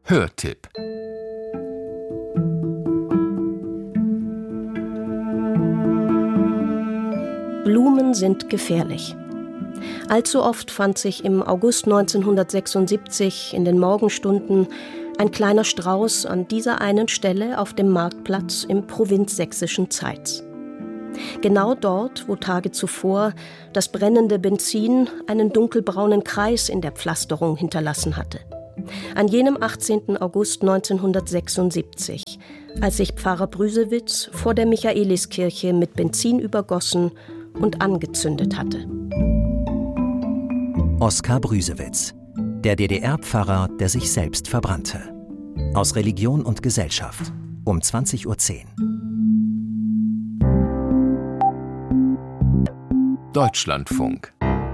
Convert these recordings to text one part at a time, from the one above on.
Hörtipp. Blumen sind gefährlich. Allzu oft fand sich im August 1976 in den Morgenstunden ein kleiner Strauß an dieser einen Stelle auf dem Marktplatz im provinzsächsischen Zeitz. Genau dort, wo Tage zuvor das brennende Benzin einen dunkelbraunen Kreis in der Pflasterung hinterlassen hatte. An jenem 18. August 1976, als sich Pfarrer Brüsewitz vor der Michaeliskirche mit Benzin übergossen und angezündet hatte. Oskar Brüsewitz, der DDR-Pfarrer, der sich selbst verbrannte. Aus Religion und Gesellschaft, um 20:10 Uhr. Deutschlandfunk.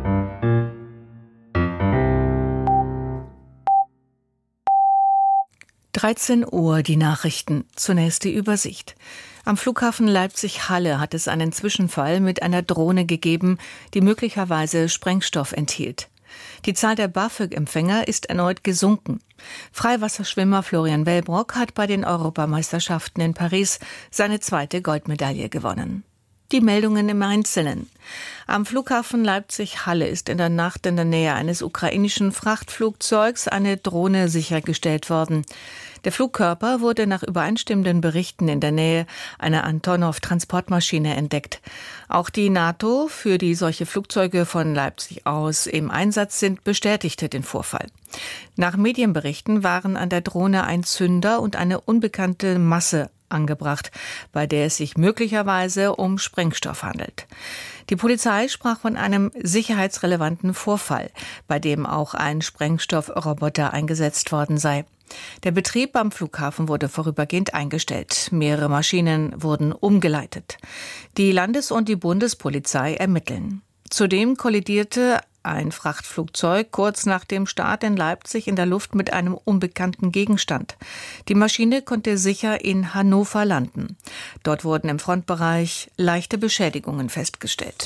Uhr die Nachrichten. Zunächst die Übersicht. Am Flughafen Leipzig-Halle hat es einen Zwischenfall mit einer Drohne gegeben, die möglicherweise Sprengstoff enthielt. Die Zahl der BAföG-Empfänger ist erneut gesunken. Freiwasserschwimmer Florian Wellbrock hat bei den Europameisterschaften in Paris seine zweite Goldmedaille gewonnen. Die Meldungen im Einzelnen. Am Flughafen Leipzig-Halle ist in der Nacht in der Nähe eines ukrainischen Frachtflugzeugs eine Drohne sichergestellt worden. Der Flugkörper wurde nach übereinstimmenden Berichten in der Nähe einer Antonov-Transportmaschine entdeckt. Auch die NATO, für die solche Flugzeuge von Leipzig aus im Einsatz sind, bestätigte den Vorfall. Nach Medienberichten waren an der Drohne ein Zünder und eine unbekannte Masse angebracht, bei der es sich möglicherweise um Sprengstoff handelt. Die Polizei sprach von einem sicherheitsrelevanten Vorfall, bei dem auch ein Sprengstoffroboter eingesetzt worden sei. Der Betrieb am Flughafen wurde vorübergehend eingestellt. Mehrere Maschinen wurden umgeleitet. Die Landes- und die Bundespolizei ermitteln. Zudem kollidierte ein Frachtflugzeug kurz nach dem Start in Leipzig in der Luft mit einem unbekannten Gegenstand. Die Maschine konnte sicher in Hannover landen. Dort wurden im Frontbereich leichte Beschädigungen festgestellt.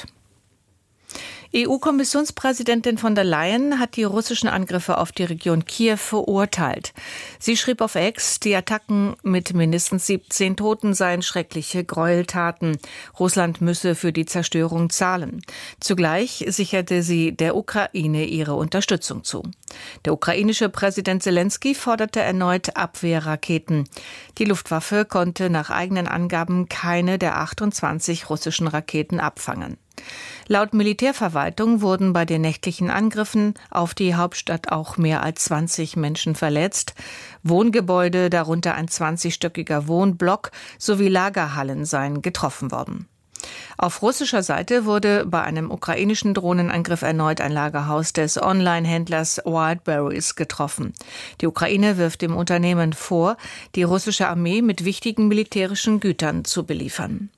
EU-Kommissionspräsidentin von der Leyen hat die russischen Angriffe auf die Region Kiew verurteilt. Sie schrieb auf X, die Attacken mit mindestens 17 Toten seien schreckliche Gräueltaten. Russland müsse für die Zerstörung zahlen. Zugleich sicherte sie der Ukraine ihre Unterstützung zu. Der ukrainische Präsident Zelensky forderte erneut Abwehrraketen. Die Luftwaffe konnte nach eigenen Angaben keine der 28 russischen Raketen abfangen. Laut Militärverwaltung wurden bei den nächtlichen Angriffen auf die Hauptstadt auch mehr als 20 Menschen verletzt. Wohngebäude, darunter ein 20-stöckiger Wohnblock, sowie Lagerhallen seien getroffen worden. Auf russischer Seite wurde bei einem ukrainischen Drohnenangriff erneut ein Lagerhaus des Online-Händlers Wildberries getroffen. Die Ukraine wirft dem Unternehmen vor, die russische Armee mit wichtigen militärischen Gütern zu beliefern.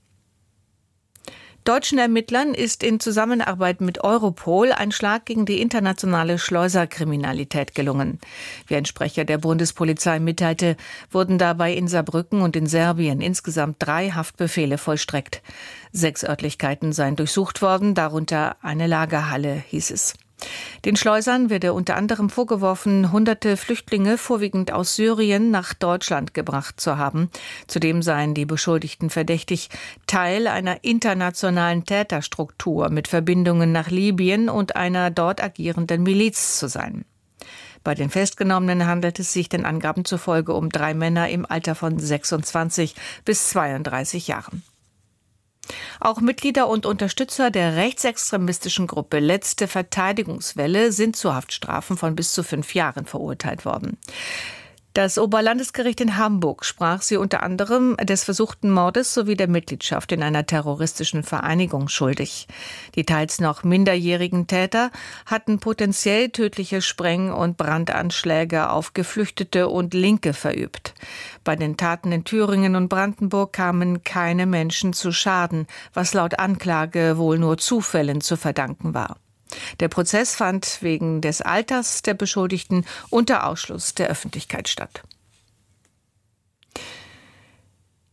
Deutschen Ermittlern ist in Zusammenarbeit mit Europol ein Schlag gegen die internationale Schleuserkriminalität gelungen. Wie ein Sprecher der Bundespolizei mitteilte, wurden dabei in Saarbrücken und in Serbien insgesamt 3 Haftbefehle vollstreckt. 6 Örtlichkeiten seien durchsucht worden, darunter eine Lagerhalle, hieß es. Den Schleusern werde unter anderem vorgeworfen, hunderte Flüchtlinge, vorwiegend aus Syrien, nach Deutschland gebracht zu haben. Zudem seien die Beschuldigten verdächtig, Teil einer internationalen Täterstruktur mit Verbindungen nach Libyen und einer dort agierenden Miliz zu sein. Bei den Festgenommenen handelt es sich den Angaben zufolge um 3 Männer im Alter von 26 bis 32 Jahren. Auch Mitglieder und Unterstützer der rechtsextremistischen Gruppe Letzte Verteidigungswelle sind zu Haftstrafen von bis zu 5 Jahren verurteilt worden. Das Oberlandesgericht in Hamburg sprach sie unter anderem des versuchten Mordes sowie der Mitgliedschaft in einer terroristischen Vereinigung schuldig. Die teils noch minderjährigen Täter hatten potenziell tödliche Spreng- und Brandanschläge auf Geflüchtete und Linke verübt. Bei den Taten in Thüringen und Brandenburg kamen keine Menschen zu Schaden, was laut Anklage wohl nur Zufällen zu verdanken war. Der Prozess fand wegen des Alters der Beschuldigten unter Ausschluss der Öffentlichkeit statt.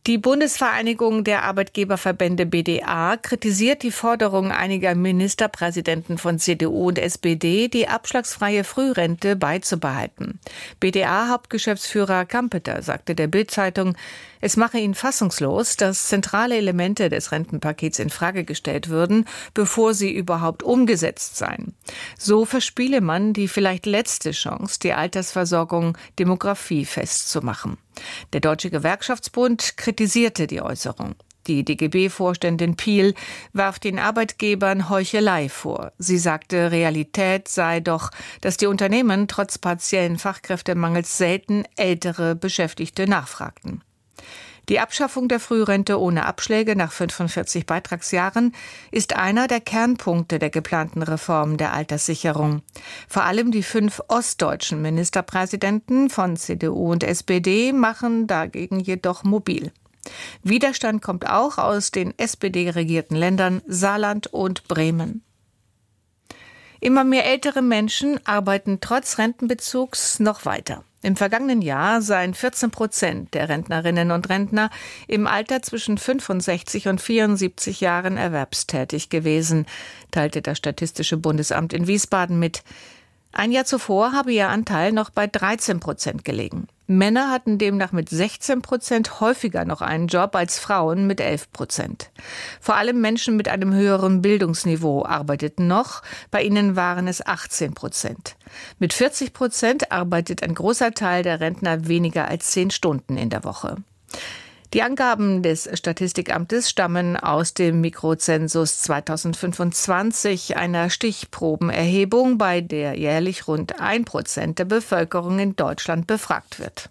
Die Bundesvereinigung der Arbeitgeberverbände BDA kritisiert die Forderung einiger Ministerpräsidenten von CDU und SPD, die abschlagsfreie Frührente beizubehalten. BDA-Hauptgeschäftsführer Kampeter sagte der Bild-Zeitung, es mache ihn fassungslos, dass zentrale Elemente des Rentenpakets in Frage gestellt würden, bevor sie überhaupt umgesetzt seien. So verspiele man die vielleicht letzte Chance, die Altersversorgung demografiefest zu machen. Der Deutsche Gewerkschaftsbund kritisierte die Äußerung. Die DGB-Vorständin Piel warf den Arbeitgebern Heuchelei vor. Sie sagte, Realität sei doch, dass die Unternehmen trotz partiellen Fachkräftemangels selten ältere Beschäftigte nachfragten. Die Abschaffung der Frührente ohne Abschläge nach 45 Beitragsjahren ist einer der Kernpunkte der geplanten Reform der Alterssicherung. Vor allem die 5 ostdeutschen Ministerpräsidenten von CDU und SPD machen dagegen jedoch mobil. Widerstand kommt auch aus den SPD-regierten Ländern Saarland und Bremen. Immer mehr ältere Menschen arbeiten trotz Rentenbezugs noch weiter. Im vergangenen Jahr seien 14% der Rentnerinnen und Rentner im Alter zwischen 65 und 74 Jahren erwerbstätig gewesen, teilte das Statistische Bundesamt in Wiesbaden mit. Ein Jahr zuvor habe ihr Anteil noch bei 13% gelegen. Männer hatten demnach mit 16% häufiger noch einen Job als Frauen mit 11%. Vor allem Menschen mit einem höheren Bildungsniveau arbeiteten noch, bei ihnen waren es 18%. Mit 40% arbeitet ein großer Teil der Rentner weniger als 10 Stunden in der Woche. Die Angaben des Statistikamtes stammen aus dem Mikrozensus 2025, einer Stichprobenerhebung, bei der jährlich rund 1% der Bevölkerung in Deutschland befragt wird.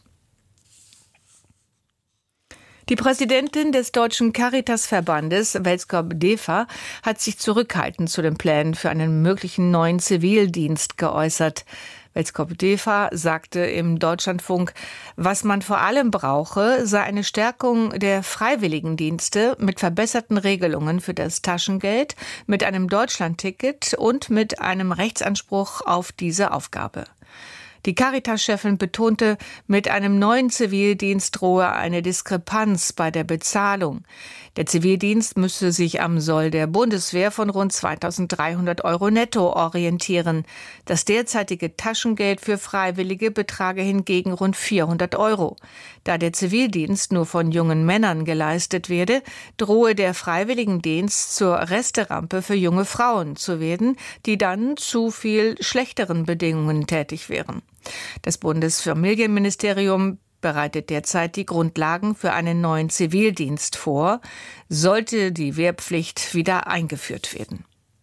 Die Präsidentin des Deutschen Caritasverbandes, Welskop Defa, hat sich zurückhaltend zu den Plänen für einen möglichen neuen Zivildienst geäußert. Welskop Defa sagte im Deutschlandfunk, was man vor allem brauche, sei eine Stärkung der Freiwilligendienste mit verbesserten Regelungen für das Taschengeld, mit einem Deutschlandticket und mit einem Rechtsanspruch auf diese Aufgabe. Die Caritas-Chefin betonte, mit einem neuen Zivildienst drohe eine Diskrepanz bei der Bezahlung. Der Zivildienst müsse sich am Soll der Bundeswehr von rund 2.300 € netto orientieren. Das derzeitige Taschengeld für Freiwillige betrage hingegen rund 400 €. Da der Zivildienst nur von jungen Männern geleistet werde, drohe der Freiwilligendienst zur Resterampe für junge Frauen zu werden, die dann zu viel schlechteren Bedingungen tätig wären. Das Bundesfamilienministerium bereitet derzeit die Grundlagen für einen neuen Zivildienst vor, sollte die Wehrpflicht wieder eingeführt werden.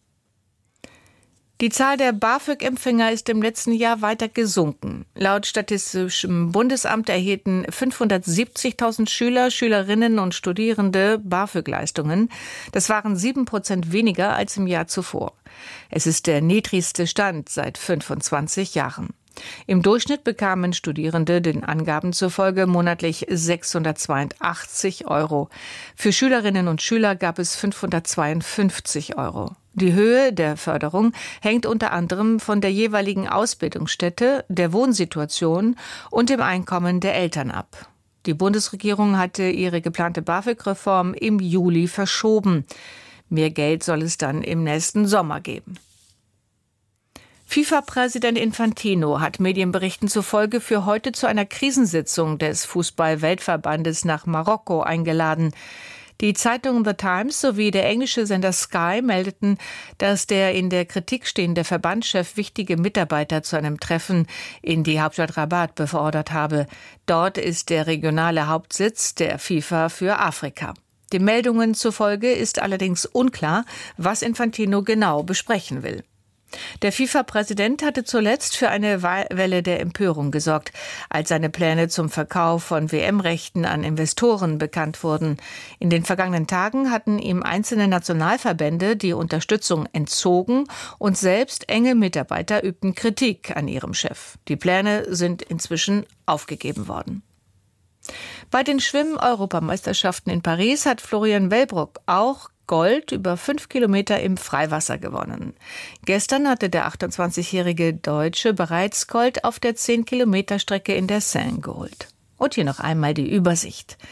Die Zahl der BAföG-Empfänger ist im letzten Jahr weiter gesunken. Laut Statistischem Bundesamt erhielten 570.000 Schüler, Schülerinnen und Studierende BAföG-Leistungen. Das waren 7% weniger als im Jahr zuvor. Es ist der niedrigste Stand seit 25 Jahren. Im Durchschnitt bekamen Studierende den Angaben zufolge monatlich 682 €. Für Schülerinnen und Schüler gab es 552 €. Die Höhe der Förderung hängt unter anderem von der jeweiligen Ausbildungsstätte, der Wohnsituation und dem Einkommen der Eltern ab. Die Bundesregierung hatte ihre geplante BAföG-Reform im Juli verschoben. Mehr Geld soll es dann im nächsten Sommer geben. FIFA-Präsident Infantino hat Medienberichten zufolge für heute zu einer Krisensitzung des Fußball-Weltverbandes nach Marokko eingeladen. Die Zeitung The Times sowie der englische Sender Sky meldeten, dass der in der Kritik stehende Verbandschef wichtige Mitarbeiter zu einem Treffen in die Hauptstadt Rabat beordert habe. Dort ist der regionale Hauptsitz der FIFA für Afrika. Den Meldungen zufolge ist allerdings unklar, was Infantino genau besprechen will. Der FIFA-Präsident hatte zuletzt für eine Welle der Empörung gesorgt, als seine Pläne zum Verkauf von WM-Rechten an Investoren bekannt wurden. In den vergangenen Tagen hatten ihm einzelne Nationalverbände die Unterstützung entzogen und selbst enge Mitarbeiter übten Kritik an ihrem Chef. Die Pläne sind inzwischen aufgegeben worden. Bei den Schwimm-Europameisterschaften in Paris hat Florian Wellbrock auch Gold über 5 Kilometer im Freiwasser gewonnen. Gestern hatte der 28-jährige Deutsche bereits Gold auf der 10-Kilometer-Strecke in der Seine geholt. Und hier noch einmal die Übersicht.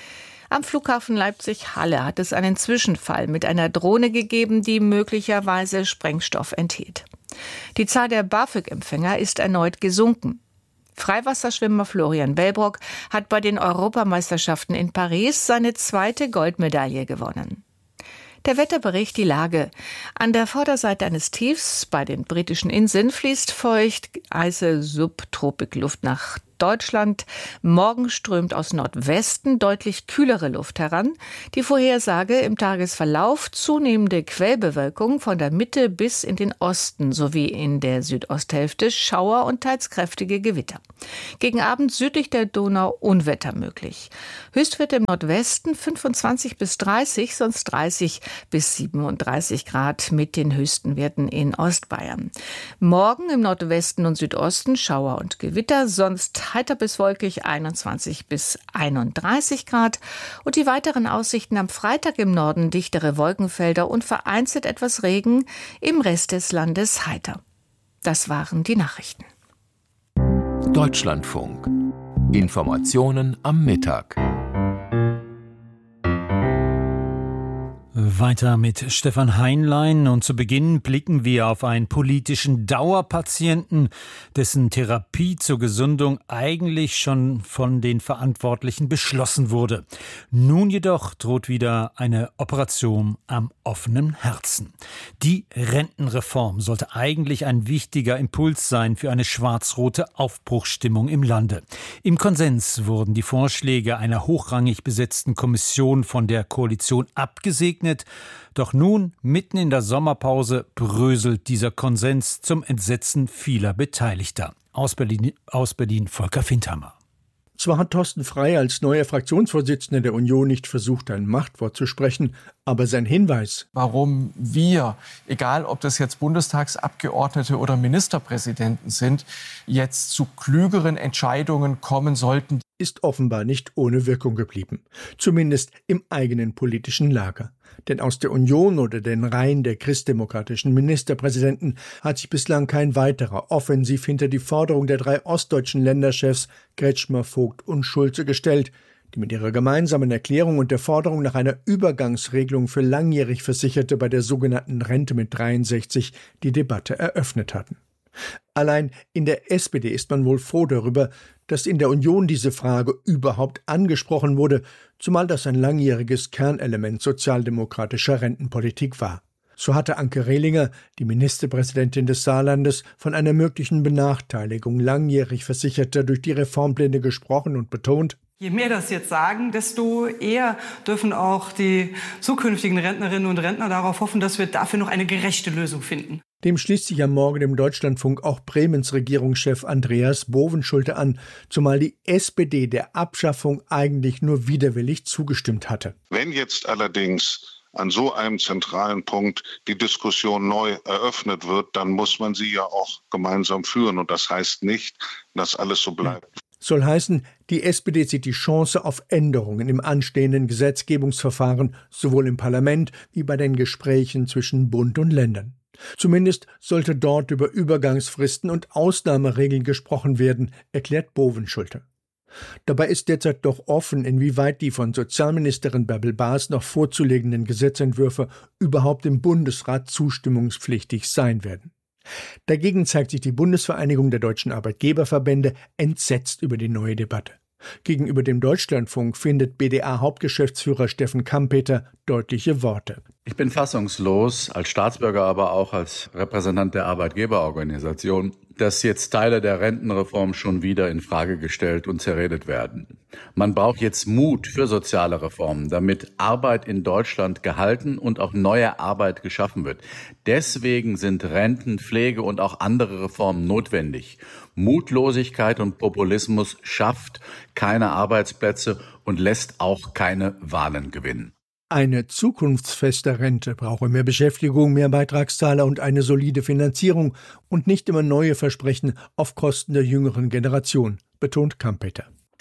Am Flughafen Leipzig-Halle hat es einen Zwischenfall mit einer Drohne gegeben, die möglicherweise Sprengstoff enthielt. Die Zahl der BAföG-Empfänger ist erneut gesunken. Freiwasserschwimmer Florian Wellbrock hat bei den Europameisterschaften in Paris seine zweite Goldmedaille gewonnen. Der Wetterbericht, die Lage. An der Vorderseite eines Tiefs bei den britischen Inseln fließt feucht heiße Subtropikluft nach Deutschland. Morgen strömt aus Nordwesten deutlich kühlere Luft heran. Die Vorhersage im Tagesverlauf zunehmende Quellbewölkung von der Mitte bis in den Osten sowie in der Südosthälfte Schauer und teils kräftige Gewitter. Gegen Abend südlich der Donau Unwetter möglich. Höchstwerte im Nordwesten 25 bis 30, sonst 30 bis 37 Grad mit den höchsten Werten in Ostbayern. Morgen im Nordwesten und Südosten Schauer und Gewitter, sonst heiter bis wolkig 21 bis 31 Grad. Und die weiteren Aussichten am Freitag im Norden dichtere Wolkenfelder und vereinzelt etwas Regen, im Rest des Landes heiter. Das waren die Nachrichten. Deutschlandfunk. Informationen am Mittag. Weiter mit Stefan Heinlein und zu Beginn blicken wir auf einen politischen Dauerpatienten, dessen Therapie zur Gesundung eigentlich schon von den Verantwortlichen beschlossen wurde. Nun jedoch droht wieder eine Operation am offenen Herzen. Die Rentenreform sollte eigentlich ein wichtiger Impuls sein für eine schwarz-rote Aufbruchsstimmung im Lande. Im Konsens wurden die Vorschläge einer hochrangig besetzten Kommission von der Koalition abgesegnet. Doch nun, mitten in der Sommerpause, bröselt dieser Konsens zum Entsetzen vieler Beteiligter. Aus Berlin Volker Findhammer. Zwar hat Thorsten Frey als neuer Fraktionsvorsitzender der Union nicht versucht, ein Machtwort zu sprechen, aber sein Hinweis, warum wir, egal ob das jetzt Bundestagsabgeordnete oder Ministerpräsidenten sind, jetzt zu klügeren Entscheidungen kommen sollten, ist offenbar nicht ohne Wirkung geblieben. Zumindest im eigenen politischen Lager. Denn aus der Union oder den Reihen der christdemokratischen Ministerpräsidenten hat sich bislang kein weiterer offensiv hinter die Forderung der 3 ostdeutschen Länderchefs Kretschmer, Vogt und Schulze gestellt, die mit ihrer gemeinsamen Erklärung und der Forderung nach einer Übergangsregelung für langjährig Versicherte bei der sogenannten Rente mit 63 die Debatte eröffnet hatten. Allein in der SPD ist man wohl froh darüber, dass in der Union diese Frage überhaupt angesprochen wurde, zumal das ein langjähriges Kernelement sozialdemokratischer Rentenpolitik war. So hatte Anke Rehlinger, die Ministerpräsidentin des Saarlandes, von einer möglichen Benachteiligung langjährig Versicherter durch die Reformpläne gesprochen und betont: Je mehr das jetzt sagen, desto eher dürfen auch die zukünftigen Rentnerinnen und Rentner darauf hoffen, dass wir dafür noch eine gerechte Lösung finden. Dem schließt sich am Morgen im Deutschlandfunk auch Bremens Regierungschef Andreas Bovenschulte an, zumal die SPD der Abschaffung eigentlich nur widerwillig zugestimmt hatte. Wenn jetzt allerdings an so einem zentralen Punkt die Diskussion neu eröffnet wird, dann muss man sie ja auch gemeinsam führen. Und das heißt nicht, dass alles so bleibt. Soll heißen, die SPD sieht die Chance auf Änderungen im anstehenden Gesetzgebungsverfahren, sowohl im Parlament wie bei den Gesprächen zwischen Bund und Ländern. Zumindest sollte dort über Übergangsfristen und Ausnahmeregeln gesprochen werden, erklärt Bovenschulte. Dabei ist derzeit doch offen, inwieweit die von Sozialministerin Bärbel Baas noch vorzulegenden Gesetzentwürfe überhaupt im Bundesrat zustimmungspflichtig sein werden. Dagegen zeigt sich die Bundesvereinigung der deutschen Arbeitgeberverbände entsetzt über die neue Debatte. Gegenüber dem Deutschlandfunk findet BDA-Hauptgeschäftsführer Steffen Kampeter deutliche Worte. Ich bin fassungslos, als Staatsbürger, aber auch als Repräsentant der Arbeitgeberorganisation, dass jetzt Teile der Rentenreform schon wieder in Frage gestellt und zerredet werden. Man braucht jetzt Mut für soziale Reformen, damit Arbeit in Deutschland gehalten und auch neue Arbeit geschaffen wird. Deswegen sind Renten, Pflege und auch andere Reformen notwendig. Mutlosigkeit und Populismus schafft keine Arbeitsplätze und lässt auch keine Wahlen gewinnen. Eine zukunftsfeste Rente brauche mehr Beschäftigung, mehr Beitragszahler und eine solide Finanzierung und nicht immer neue Versprechen auf Kosten der jüngeren Generation, betont Kampeter.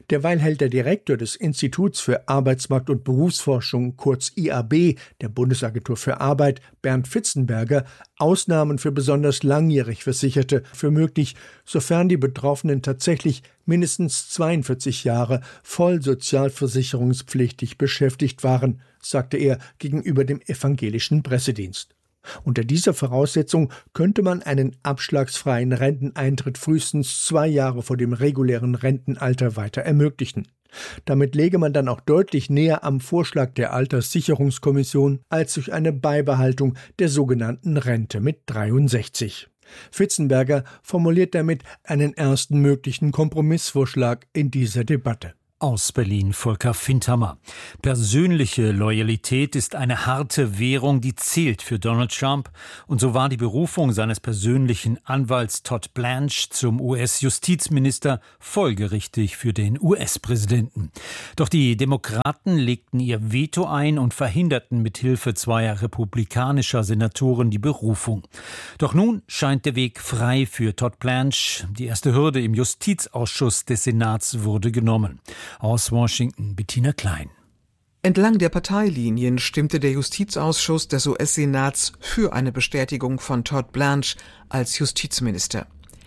Derweil hält der Direktor des Instituts für Arbeitsmarkt- und Berufsforschung, kurz IAB, der Bundesagentur für Arbeit, Bernd Fitzenberger, Ausnahmen für besonders langjährig Versicherte für möglich, sofern die Betroffenen tatsächlich mindestens 42 Jahre voll sozialversicherungspflichtig beschäftigt waren, sagte er gegenüber dem evangelischen Pressedienst. Unter dieser Voraussetzung könnte man einen abschlagsfreien Renteneintritt frühestens 2 Jahre vor dem regulären Rentenalter weiter ermöglichen. Damit läge man dann auch deutlich näher am Vorschlag der Alterssicherungskommission als durch eine Beibehaltung der sogenannten Rente mit 63. Fitzenberger formuliert damit einen ersten möglichen Kompromissvorschlag in dieser Debatte. Aus Berlin Volker Findhammer. Persönliche Loyalität ist eine harte Währung, die zählt für Donald Trump. Und so war die Berufung seines persönlichen Anwalts Todd Blanche zum US-Justizminister folgerichtig für den US-Präsidenten. Doch die Demokraten legten ihr Veto ein und verhinderten mit Hilfe 2 republikanischer Senatoren die Berufung. Doch nun scheint der Weg frei für Todd Blanche. Die erste Hürde im Justizausschuss des Senats wurde genommen. Aus Washington Bettina Klein. Entlang der Parteilinien stimmte der Justizausschuss des US-Senats für eine Bestätigung von Todd Blanche als Justizminister.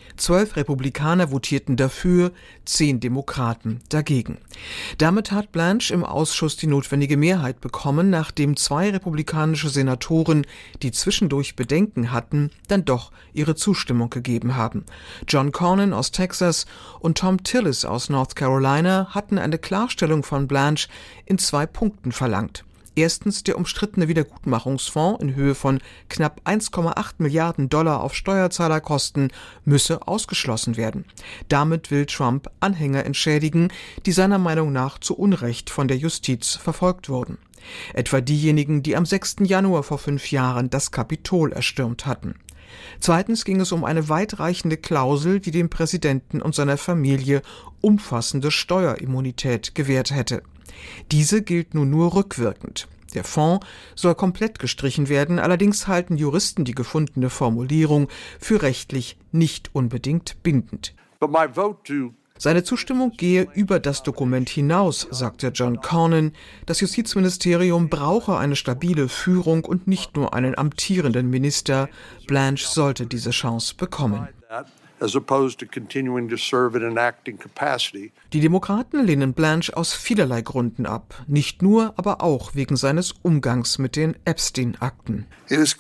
12 Republikaner votierten dafür, 10 Demokraten dagegen. Damit hat Blanche im Ausschuss die notwendige Mehrheit bekommen, nachdem 2 republikanische Senatoren, die zwischendurch Bedenken hatten, dann doch ihre Zustimmung gegeben haben. John Cornyn aus Texas und Thom Tillis aus North Carolina hatten eine Klarstellung von Blanche in 2 Punkten verlangt. Erstens, der umstrittene Wiedergutmachungsfonds in Höhe von knapp 1,8 Milliarden $ auf Steuerzahlerkosten müsse ausgeschlossen werden. Damit will Trump Anhänger entschädigen, die seiner Meinung nach zu Unrecht von der Justiz verfolgt wurden. Etwa diejenigen, die am 6. Januar vor 5 Jahren das Kapitol erstürmt hatten. Zweitens ging es um eine weitreichende Klausel, die dem Präsidenten und seiner Familie umfassende Steuerimmunität gewährt hätte. Diese gilt nun nur rückwirkend. Der Fonds soll komplett gestrichen werden, allerdings halten Juristen die gefundene Formulierung für rechtlich nicht unbedingt bindend. Seine Zustimmung gehe über das Dokument hinaus, sagte John Cornyn. Das Justizministerium brauche eine stabile Führung und nicht nur einen amtierenden Minister. Blanche sollte diese Chance bekommen. Die Demokraten lehnen Blanche aus vielerlei Gründen ab. Nicht nur, aber auch wegen seines Umgangs mit den Epstein-Akten. Es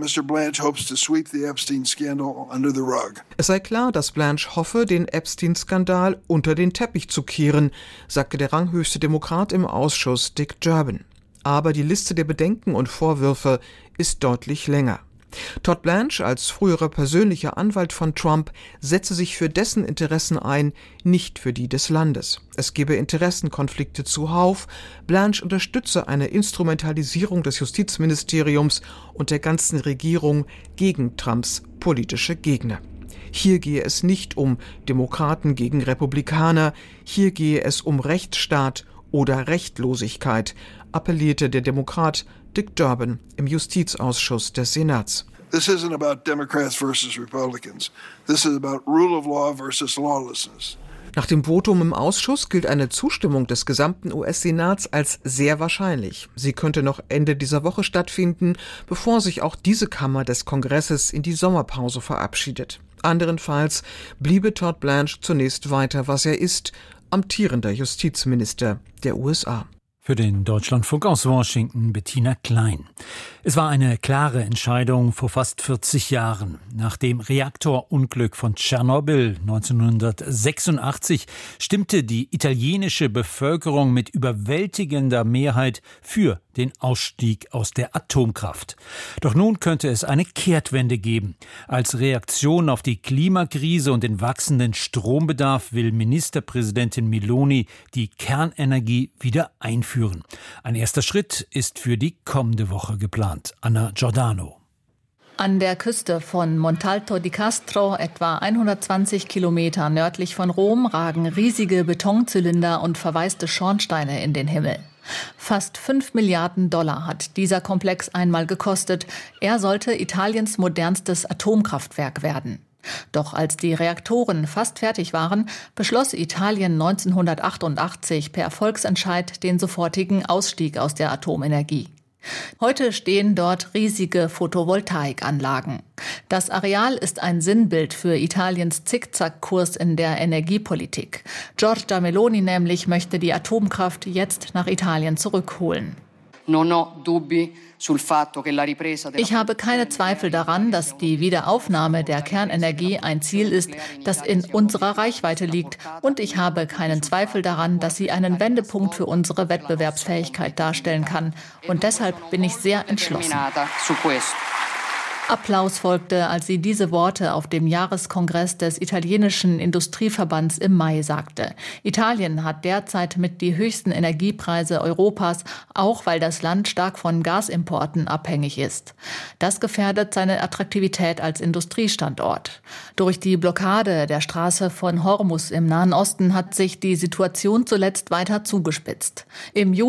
sei klar, dass Blanche hoffe, den Epstein-Skandal unter den Teppich zu kehren, sagte der ranghöchste Demokrat im Ausschuss, Dick Durbin. Aber die Liste der Bedenken und Vorwürfe ist deutlich länger. Todd Blanche als früherer persönlicher Anwalt von Trump setze sich für dessen Interessen ein, nicht für die des Landes. Es gebe Interessenkonflikte zuhauf. Blanche unterstütze eine Instrumentalisierung des Justizministeriums und der ganzen Regierung gegen Trumps politische Gegner. Hier gehe es nicht um Demokraten gegen Republikaner, hier gehe es um Rechtsstaat oder Rechtlosigkeit, appellierte der Demokrat Dick Durbin im Justizausschuss des Senats. This isn't about Democrats versus Republicans. This is about rule of law versus lawlessness. Nach dem Votum im Ausschuss gilt eine Zustimmung des gesamten US-Senats als sehr wahrscheinlich. Sie könnte noch Ende dieser Woche stattfinden, bevor sich auch diese Kammer des Kongresses in die Sommerpause verabschiedet. Anderenfalls bliebe Todd Blanche zunächst weiter, was er ist, amtierender Justizminister der USA. Für den Deutschlandfunk aus Washington Bettina Klein. Es war eine klare Entscheidung vor fast 40 Jahren. Nach dem Reaktorunglück von Tschernobyl 1986 stimmte die italienische Bevölkerung mit überwältigender Mehrheit für den Ausstieg aus der Atomkraft. Doch nun könnte es eine Kehrtwende geben. Als Reaktion auf die Klimakrise und den wachsenden Strombedarf will Ministerpräsidentin Meloni die Kernenergie wieder einführen. Ein erster Schritt ist für die kommende Woche geplant. Anna Giordano. An der Küste von Montalto di Castro, etwa 120 Kilometer nördlich von Rom, ragen riesige Betonzylinder und verwaiste Schornsteine in den Himmel. Fast 5 Milliarden $ hat dieser Komplex einmal gekostet. Er sollte Italiens modernstes Atomkraftwerk werden. Doch als die Reaktoren fast fertig waren, beschloss Italien 1988 per Volksentscheid den sofortigen Ausstieg aus der Atomenergie. Heute stehen dort riesige Photovoltaikanlagen. Das Areal ist ein Sinnbild für Italiens Zickzackkurs in der Energiepolitik. Giorgia Meloni nämlich möchte die Atomkraft jetzt nach Italien zurückholen. Ich habe keine Zweifel daran, dass die Wiederaufnahme der Kernenergie ein Ziel ist, das in unserer Reichweite liegt. Und ich habe keinen Zweifel daran, dass sie einen Wendepunkt für unsere Wettbewerbsfähigkeit darstellen kann. Und deshalb bin ich sehr entschlossen. Applaus folgte, als sie diese Worte auf dem Jahreskongress des italienischen Industrieverbands im Mai sagte. Italien hat derzeit mit die höchsten Energiepreise Europas, auch weil das Land stark von Gasimporten abhängig ist. Das gefährdet seine Attraktivität als Industriestandort. Durch die Blockade der Straße von Hormuz im Nahen Osten hat sich die Situation zuletzt weiter zugespitzt. Im